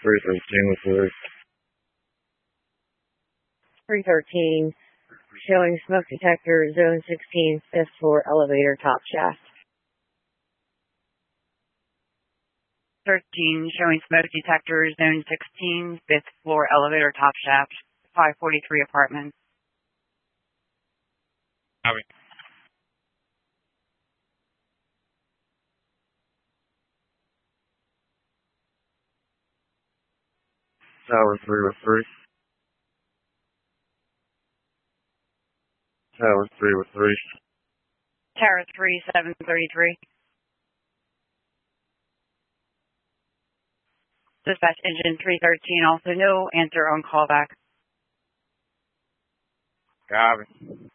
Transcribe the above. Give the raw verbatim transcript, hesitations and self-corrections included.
three thirteen with Luke. three thirteen, showing smoke detector, zone sixteen, fifth floor elevator top shaft. thirteen, showing smoke detector, zone sixteen, fifth floor elevator top shaft, five forty-three apartment. Copy. Tower three with three. Tower three with three. Tower three, seven thirty-three. Dispatch engine three thirteen, also no answer on callback. Copy.